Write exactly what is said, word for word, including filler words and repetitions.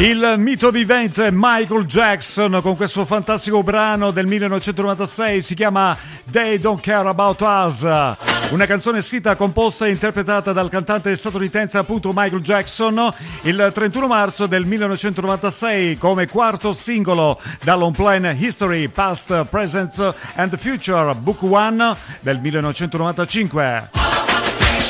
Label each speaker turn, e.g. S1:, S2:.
S1: Il mito vivente Michael Jackson con questo fantastico brano del millenovecentonovantasei, si chiama They Don't Care About Us, una canzone scritta, composta e interpretata dal cantante statunitense appunto Michael Jackson il trentuno marzo del millenovecentonovantasei come quarto singolo dall'Unplanned History Past, Present and Future Book One del millenovecentonovantacinque.